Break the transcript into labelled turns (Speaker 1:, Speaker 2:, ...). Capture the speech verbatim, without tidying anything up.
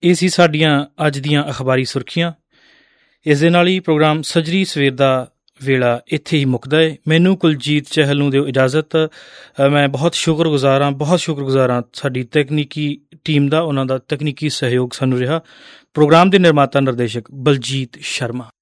Speaker 1: ਇਹ ਸੀ ਸਾਡੀਆਂ ਅੱਜ ਦੀਆਂ ਅਖਬਾਰੀ ਸੁਰਖੀਆਂ। ਇਸ ਦੇ ਨਾਲ ਹੀ ਪ੍ਰੋਗਰਾਮ ਸੱਜਰੀ ਸਵੇਰ ਦਾ ਵੇਲਾ ਇੱਥੇ ਹੀ ਮੁੱਕਦਾ ਹੈ। ਮੈਨੂੰ ਕੁਲਜੀਤ ਚਹਿਲ ਨੂੰ ਦਿਓ ਇਜਾਜ਼ਤ। ਮੈਂ ਬਹੁਤ ਸ਼ੁਕਰਗੁਜ਼ਾਰ ਹਾਂ ਬਹੁਤ ਸ਼ੁਕਰਗੁਜ਼ਾਰ ਹਾਂ ਸਾਡੀ ਤਕਨੀਕੀ ਟੀਮ ਦਾ, ਉਹਨਾਂ ਦਾ ਤਕਨੀਕੀ ਸਹਿਯੋਗ ਸਾਨੂੰ ਰਿਹਾ। ਪ੍ਰੋਗਰਾਮ ਦੇ ਨਿਰਮਾਤਾ ਨਿਰਦੇਸ਼ਕ ਬਲਜੀਤ ਸ਼ਰਮਾ।